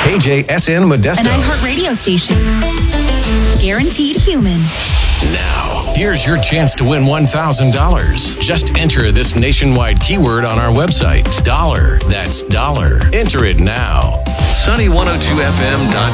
KJSN Modesto. An iHeart radio station. Guaranteed human. Now, here's your chance to win $1,000. Just enter this nationwide keyword on our website. Dollar. That's dollar. Enter it now. Sunny102fm.com.